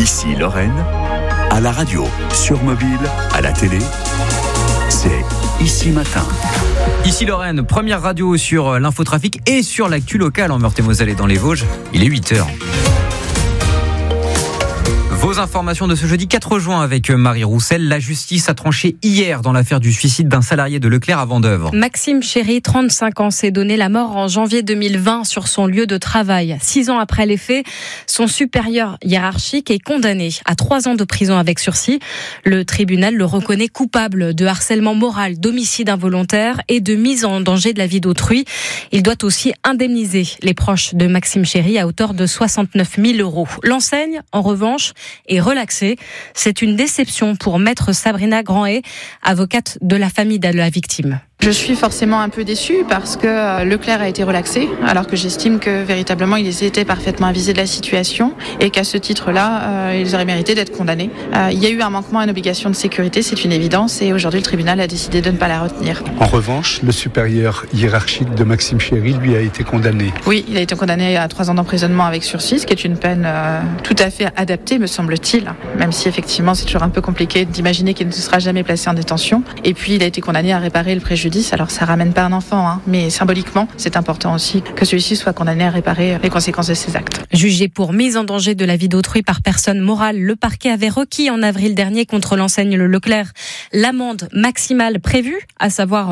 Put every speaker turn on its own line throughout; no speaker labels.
Ici Lorraine, à la radio, sur mobile, à la télé, c'est Ici Matin.
Ici Lorraine, première radio sur l'infotrafic et sur l'actu locale en Meurthe-et-Moselle et dans les Vosges. Il est 8h. Vos informations de ce jeudi 4 juin avec Marie Roussel. La justice a tranché hier dans l'affaire du suicide d'un salarié de Leclerc à Vendeuvre.
Maxime Chéry, 35 ans, s'est donné la mort en janvier 2020 sur son lieu de travail. 6 ans après les faits, son supérieur hiérarchique est condamné à 3 ans de prison avec sursis. Le tribunal le reconnaît coupable de harcèlement moral, d'homicide involontaire et de mise en danger de la vie d'autrui. Il doit aussi indemniser les proches de Maxime Chéry à hauteur de 69 000 €. L'enseigne, en revanche, est relaxée. C'est une déception pour maître Sabrina Grandet, avocate de la famille de la victime.
Je suis forcément un peu déçue parce que Leclerc a été relaxé, alors que j'estime que véritablement ils étaient parfaitement avisés de la situation et qu'à ce titre-là, ils auraient mérité d'être condamnés. Il y a eu un manquement à une obligation de sécurité, c'est une évidence, et aujourd'hui le tribunal a décidé de ne pas la retenir.
En revanche, le supérieur hiérarchique de Maxime Chéry, lui, a été condamné.
Oui, il a été condamné à 3 ans d'emprisonnement avec sursis, ce qui est une peine tout à fait adaptée, me semble-t-il, même si effectivement c'est toujours un peu compliqué d'imaginer qu'il ne sera jamais placé en détention. Et puis il a été condamné à réparer le préjudice. Alors ça ramène pas un enfant, mais symboliquement, c'est important aussi que celui-ci soit condamné à réparer les conséquences de ses actes.
Jugé pour mise en danger de la vie d'autrui par personne morale, le parquet avait requis en avril dernier contre l'enseigne Leclerc l'amende maximale prévue, à savoir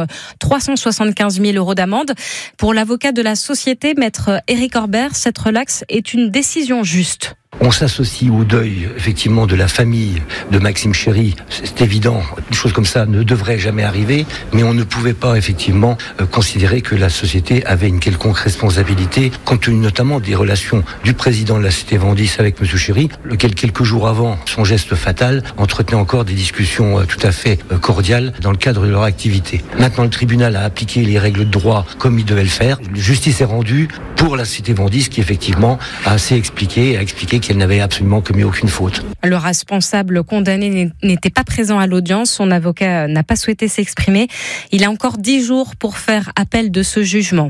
375 000 € d'amende. Pour l'avocat de la société, maître Éric Orbert, cette relaxe est une décision juste.
On s'associe au deuil, effectivement, de la famille de Maxime Chéry. C'est évident, des choses comme ça ne devraient jamais arriver, mais on ne pouvait pas, effectivement, considérer que la société avait une quelconque responsabilité, compte tenu notamment des relations du président de la Cité Vendis avec M. Chéry, lequel, quelques jours avant son geste fatal, entretenait encore des discussions tout à fait cordiales dans le cadre de leur activité. Maintenant, le tribunal a appliqué les règles de droit comme il devait le faire. La justice est rendue pour la Cité Vendis, qui, effectivement, a assez expliqué qu'elle n'avait absolument commis aucune faute.
Le responsable condamné n'était pas présent à l'audience. Son avocat n'a pas souhaité s'exprimer. Il a encore 10 jours pour faire appel de ce jugement.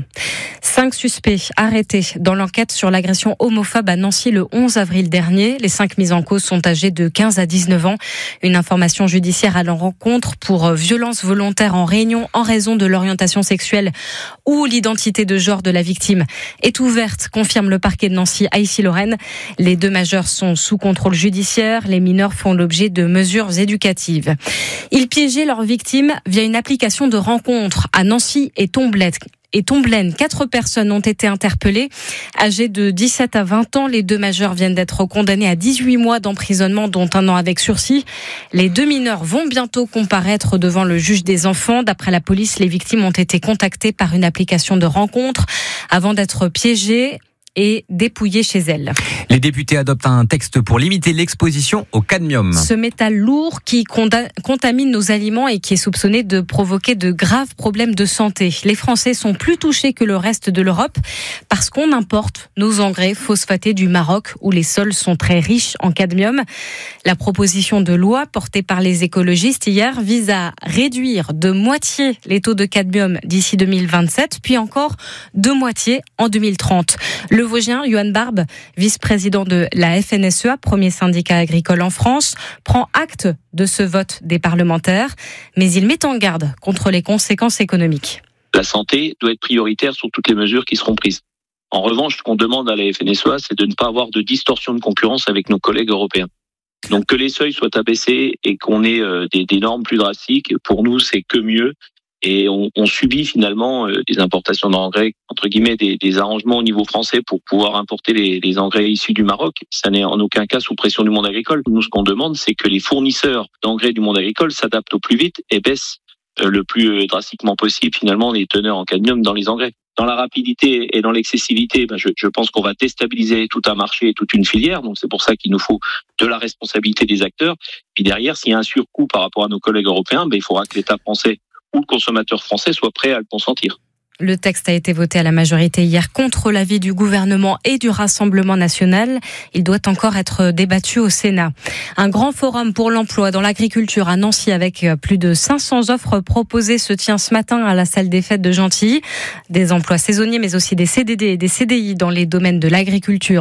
5 suspects arrêtés dans l'enquête sur l'agression homophobe à Nancy le 11 avril dernier. Les 5 mis en cause sont âgés de 15 à 19 ans. Une information judiciaire à leur rencontre pour violence volontaire en réunion en raison de l'orientation sexuelle ou l'identité de genre de la victime est ouverte, confirme le parquet de Nancy à Issy-Lorraine. Les 2 majeurs sont sous contrôle judiciaire. Les mineurs font l'objet de mesures éducatives. Ils piégeaient leurs victimes via une application de rencontre à Nancy et Tomblaine. 4 personnes ont été interpellées. Âgées de 17 à 20 ans, les 2 majeurs viennent d'être condamnés à 18 mois d'emprisonnement, dont 1 an avec sursis. Les 2 mineurs vont bientôt comparaître devant le juge des enfants. D'après la police, les victimes ont été contactées par une application de rencontre avant d'être piégées et dépouillées chez elles.
Les députés adoptent un texte pour limiter l'exposition au cadmium.
Ce métal lourd qui contamine nos aliments et qui est soupçonné de provoquer de graves problèmes de santé. Les Français sont plus touchés que le reste de l'Europe parce qu'on importe nos engrais phosphatés du Maroc où les sols sont très riches en cadmium. La proposition de loi portée par les écologistes hier vise à réduire de moitié les taux de cadmium d'ici 2027, puis encore de moitié en 2030. Le Vosgien, Johan Barbe, vice-président de la FNSEA, premier syndicat agricole en France, prend acte de ce vote des parlementaires, mais il met en garde contre les conséquences économiques.
La santé doit être prioritaire sur toutes les mesures qui seront prises. En revanche, ce qu'on demande à la FNSEA, c'est de ne pas avoir de distorsion de concurrence avec nos collègues européens. Donc que les seuils soient abaissés et qu'on ait des normes plus drastiques, pour nous, c'est que mieux. Et on subit finalement des importations d'engrais, entre guillemets, des arrangements au niveau français pour pouvoir importer les engrais issus du Maroc. Ça n'est en aucun cas sous pression du monde agricole. Nous, ce qu'on demande, c'est que les fournisseurs d'engrais du monde agricole s'adaptent au plus vite et baissent le plus drastiquement possible finalement les teneurs en cadmium dans les engrais. Dans la rapidité et dans l'excessivité, je pense qu'on va déstabiliser tout un marché et toute une filière. Donc c'est pour ça qu'il nous faut de la responsabilité des acteurs. Puis derrière, s'il y a un surcoût par rapport à nos collègues européens, il faudra que l'État français ou le consommateur français soit prêt à le consentir.
Le texte a été voté à la majorité hier contre l'avis du gouvernement et du Rassemblement national. Il doit encore être débattu au Sénat. Un grand forum pour l'emploi dans l'agriculture à Nancy avec plus de 500 offres proposées se tient ce matin à la salle des fêtes de Gentilly. Des emplois saisonniers mais aussi des CDD et des CDI dans les domaines de l'agriculture.